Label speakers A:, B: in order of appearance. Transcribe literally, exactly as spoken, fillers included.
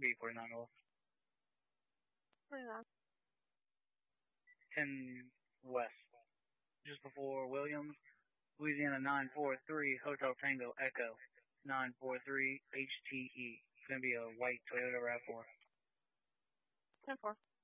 A: B forty-nine North.
B: forty-nine.
A: ten West. Just before Williams, Louisiana nine four three, Hotel Tango Echo, nine four three H T E. It's going to be a white Toyota RAV four.
B: ten four.